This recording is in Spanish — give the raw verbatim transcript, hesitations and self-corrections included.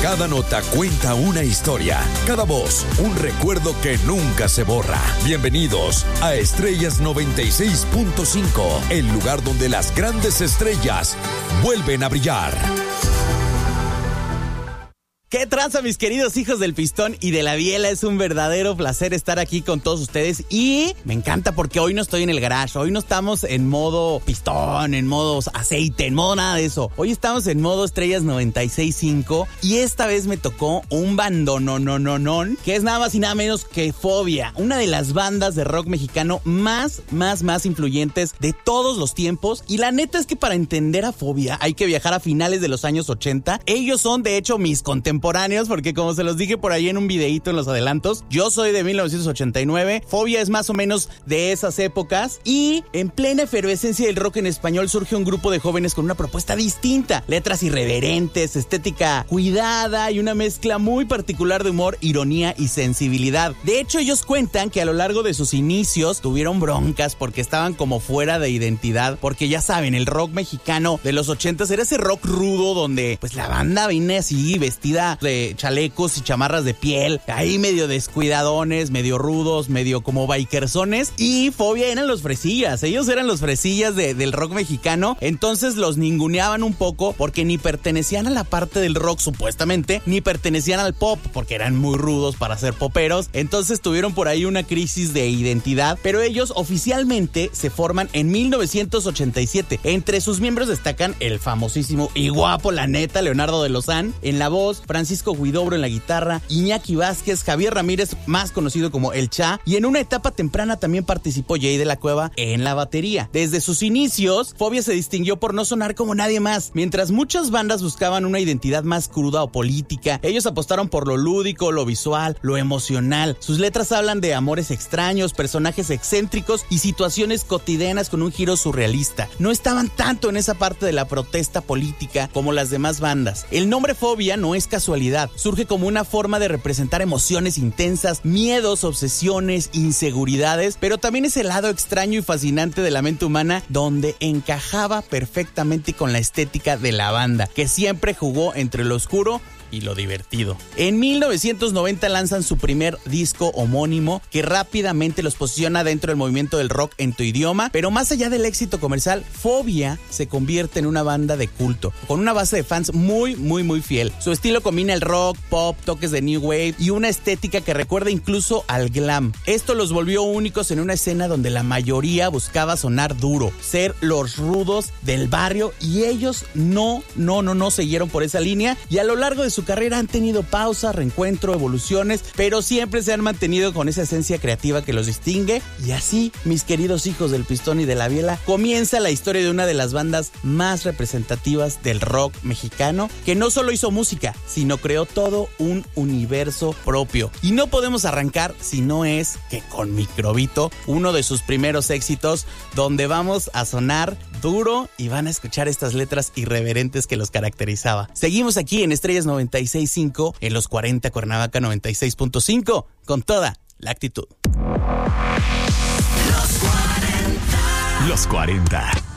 Cada nota cuenta una historia, cada voz un recuerdo que nunca se borra. Bienvenidos a Estrellas noventa y seis punto cinco, el lugar donde las grandes estrellas vuelven a brillar. ¿Qué tranza, mis queridos hijos del Pistón y de la Biela? Es un verdadero placer estar aquí con todos ustedes y me encanta porque hoy no estoy en el garage, hoy no estamos en modo pistón, en modo aceite, en modo nada de eso. Hoy estamos en modo Estrellas noventa y seis punto cinco y esta vez me tocó un bandononononón que es nada más y nada menos que Fobia, una de las bandas de rock mexicano más, más, más influyentes de todos los tiempos. Y la neta es que para entender a Fobia hay que viajar a finales de los años ochenta. Ellos son de hecho mis contemporáneos, porque como se los dije por ahí en un videíto en los adelantos, yo soy de mil novecientos ochenta y nueve, Fobia es más o menos de esas épocas, y en plena efervescencia del rock en español surge un grupo de jóvenes con una propuesta distinta, letras irreverentes, estética cuidada y una mezcla muy particular de humor, ironía y sensibilidad. De hecho, ellos cuentan que a lo largo de sus inicios tuvieron broncas porque estaban como fuera de identidad, porque ya saben, el rock mexicano de los ochentas era ese rock rudo donde pues la banda viene así vestida de chalecos y chamarras de piel, ahí medio descuidadones, medio rudos, medio como bikersones, y Fobia eran los fresillas, ellos eran los fresillas de, del rock mexicano. Entonces los ninguneaban un poco porque ni pertenecían a la parte del rock supuestamente, ni pertenecían al pop porque eran muy rudos para ser poperos. Entonces tuvieron por ahí una crisis de identidad, pero ellos oficialmente se forman en mil novecientos ochenta y siete. Entre sus miembros destacan el famosísimo y guapo, la neta, Leonardo de Lozán en la voz, Francisco Huidobro en la guitarra, Iñaki Vázquez, Javier Ramírez, más conocido como El Cha, y en una etapa temprana también participó Jay de la Cueva en la batería. Desde sus inicios, Fobia se distinguió por no sonar como nadie más. Mientras muchas bandas buscaban una identidad más cruda o política, ellos apostaron por lo lúdico, lo visual, lo emocional. Sus letras hablan de amores extraños, personajes excéntricos y situaciones cotidianas con un giro surrealista. No estaban tanto en esa parte de la protesta política como las demás bandas. El nombre Fobia no es casualidad. Surge como una forma de representar emociones intensas, miedos, obsesiones, inseguridades, pero también es el lado extraño y fascinante de la mente humana donde encajaba perfectamente con la estética de la banda, que siempre jugó entre lo oscuro y lo divertido. En mil novecientos noventa lanzan su primer disco homónimo que rápidamente los posiciona dentro del movimiento del rock en tu idioma, pero más allá del éxito comercial, Fobia se convierte en una banda de culto, con una base de fans muy, muy, muy fiel. Su estilo combina el rock, pop, toques de new wave y una estética que recuerda incluso al glam. Esto los volvió únicos en una escena donde la mayoría buscaba sonar duro, ser los rudos del barrio, y ellos no, no, no, no siguieron por esa línea, y a lo largo de su carrera han tenido pausas, reencuentro, evoluciones, pero siempre se han mantenido con esa esencia creativa que los distingue. Y así, mis queridos hijos del Pistón y de la Biela, comienza la historia de una de las bandas más representativas del rock mexicano, que no solo hizo música, sino creó todo un universo propio. Y no podemos arrancar si no es que con Microbito, uno de sus primeros éxitos, donde vamos a sonar duro y van a escuchar estas letras irreverentes que los caracterizaba. Seguimos aquí en Estrellas noventa y seis punto cinco, en los cuarenta Cuernavaca noventa y seis punto cinco, con toda la actitud. Los cuarenta. Los cuarenta.